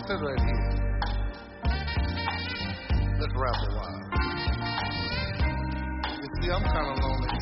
sit right here. Let's rap a while. You see, I'm kind of lonely